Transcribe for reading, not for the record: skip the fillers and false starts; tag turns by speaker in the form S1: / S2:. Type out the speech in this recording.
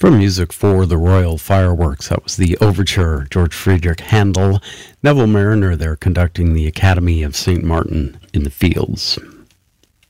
S1: From music for the Royal Fireworks, that was the overture, George Friedrich Handel, Neville Marriner there conducting the Academy of St. Martin in the Fields.